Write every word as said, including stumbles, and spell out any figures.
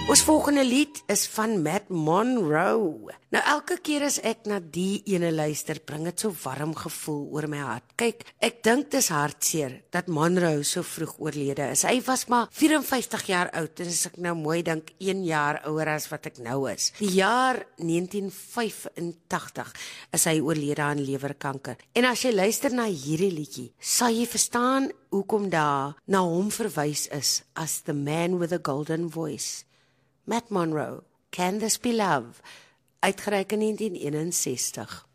Ons volgende lied is van Matt Monro. Nou elke keer as ek na die ene luister, bring dit so warm gevoel oor my hart. Kyk, ek dink dis hartseer dat Monro so vroeg oorlede is. Hy was maar vyf en vyftig jaar oud, en as ek nou mooi dink, een jaar ouer as wat ek nou is. Die jaar negentien vyf en tagtig is hy oorlede aan lewerkanker. En as jy luister na hierdie liedjie, sal jy verstaan hoekom daar na hom verwys is as the man with a golden voice. Matt Monro, Can This Be Love, uitgereik in negentien eenenzestig.